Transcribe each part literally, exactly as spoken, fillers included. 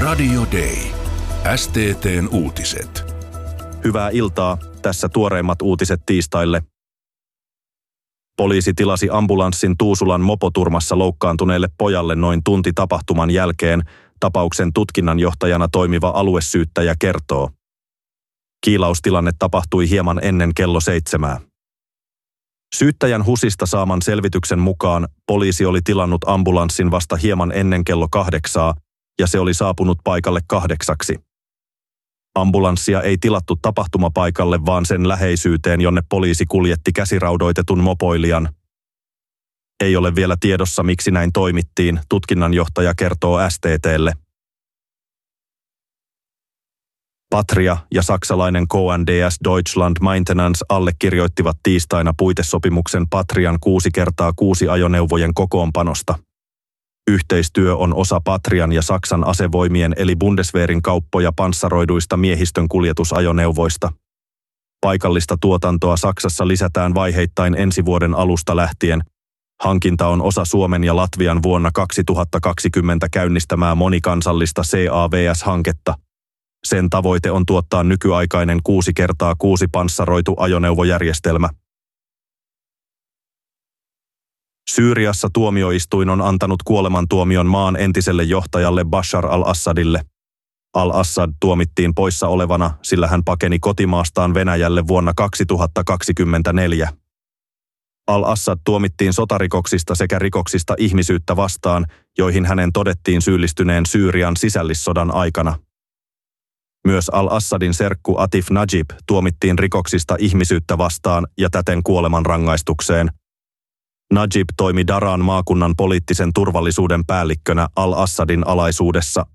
Radio Day. S T T:n uutiset. Hyvää iltaa. Tässä tuoreimmat uutiset tiistaille. Poliisi tilasi ambulanssin Tuusulan mopoturmassa loukkaantuneelle pojalle noin tunti tapahtuman jälkeen, tapauksen tutkinnanjohtajana toimiva aluesyyttäjä kertoo. Kiilaustilanne tapahtui hieman ennen kello seitsemää. Syyttäjän HUSista saaman selvityksen mukaan poliisi oli tilannut ambulanssin vasta hieman ennen kello kahdeksaa ja se oli saapunut paikalle kahdeksaksi. Ambulanssia ei tilattu tapahtumapaikalle, vaan sen läheisyyteen, jonne poliisi kuljetti käsiraudoitetun mopoilijan. Ei ole vielä tiedossa, miksi näin toimittiin, tutkinnanjohtaja kertoo S T T:lle. Patria ja saksalainen K N D S Deutschland Maintenance allekirjoittivat tiistaina puitesopimuksen Patrian kuusi kertaa kuusi ajoneuvojen kokoonpanosta. Yhteistyö on osa Patrian ja Saksan asevoimien eli Bundeswehrin kauppoja panssaroiduista miehistön kuljetusajoneuvoista. Paikallista tuotantoa Saksassa lisätään vaiheittain ensi vuoden alusta lähtien. Hankinta on osa Suomen ja Latvian vuonna kaksituhattakaksikymmentä käynnistämää monikansallista C A V S-hanketta. Sen tavoite on tuottaa nykyaikainen kuusi kertaa kuusi panssaroitu ajoneuvojärjestelmä. Syyriassa tuomioistuin on antanut kuolemantuomion maan entiselle johtajalle Bashar al-Assadille. Al-Assad tuomittiin poissa olevana, sillä hän pakeni kotimaastaan Venäjälle vuonna kaksituhattakaksikymmentäneljä. Al-Assad tuomittiin sotarikoksista sekä rikoksista ihmisyyttä vastaan, joihin hänen todettiin syyllistyneen Syyrian sisällissodan aikana. Myös al-Assadin serkku Atif Najib tuomittiin rikoksista ihmisyyttä vastaan ja täten kuolemanrangaistukseen. Najib toimi Daran maakunnan poliittisen turvallisuuden päällikkönä al-Assadin alaisuudessa.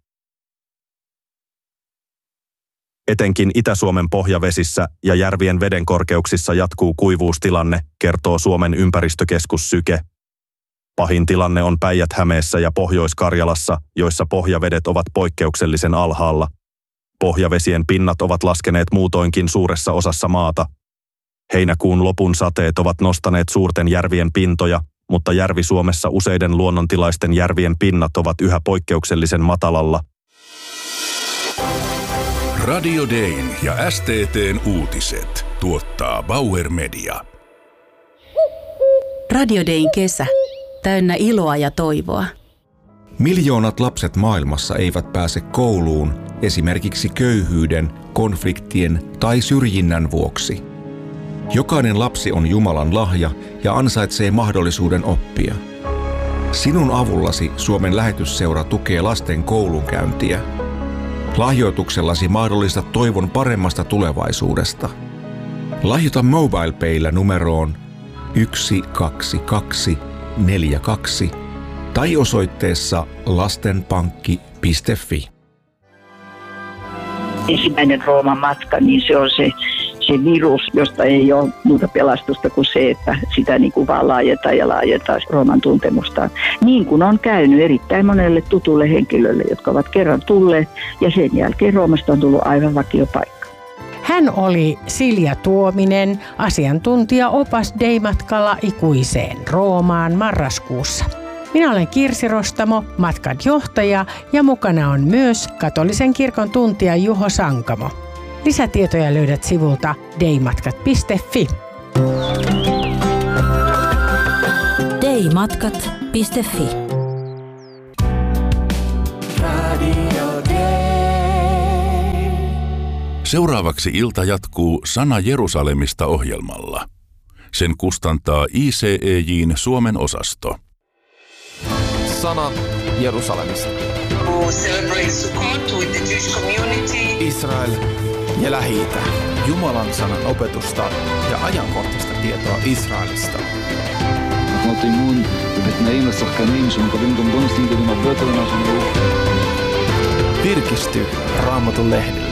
Etenkin Itä-Suomen pohjavesissä ja järvien vedenkorkeuksissa jatkuu kuivuustilanne, kertoo Suomen ympäristökeskus Syke. Pahin tilanne on Päijät-Hämeessä ja Pohjois-Karjalassa, joissa pohjavedet ovat poikkeuksellisen alhaalla. Pohjavesien pinnat ovat laskeneet muutoinkin suuressa osassa maata. Heinäkuun lopun sateet ovat nostaneet suurten järvien pintoja, mutta Järvi-Suomessa useiden luonnontilaisten järvien pinnat ovat yhä poikkeuksellisen matalalla. Radio Dayn ja S T T:n uutiset tuottaa Bauer Media. Radio Dayn kesä. Täynnä iloa ja toivoa. Miljoonat lapset maailmassa eivät pääse kouluun esimerkiksi köyhyyden, konfliktien tai syrjinnän vuoksi. Jokainen lapsi on Jumalan lahja ja ansaitsee mahdollisuuden oppia. Sinun avullasi Suomen lähetysseura tukee lasten koulunkäyntiä. Lahjoituksellasi mahdollistat toivon paremmasta tulevaisuudesta. Lahjoita MobilePayllä numeroon yksi kaksi kaksi neljä kaksi tai osoitteessa lastenpankki piste fi. Ensimmäinen Rooman matka, niin se on se, se virus, josta ei ole muuta pelastusta kuin se, että sitä niin kuin vaan laajentaa ja laajentaa Rooman tuntemustaan. Niin kuin on käynyt erittäin monelle tutulle henkilölle, jotka ovat kerran tulleet ja sen jälkeen Roomasta on tullut aivan vakiopaikka. Hän oli Silja Tuominen, asiantuntija opas Day-matkalla ikuiseen Roomaan marraskuussa. Minä olen Kirsi Rostamo, matkan johtaja ja mukana on myös katolisen kirkon tuntija Juho Sankamo. Lisätietoja löydät sivulta daymatkat piste fi. daymatkat piste fi. Seuraavaksi ilta jatkuu Sana Jerusalemista -ohjelmalla. Sen kustantaa I C E J:n Suomen osasto. Sana Jerusalemista. Israel ja Lähi-itä. Jumalan sanan opetusta ja ajankohtaista tietoa Israelista. Virkisty Raamatun lehdellä.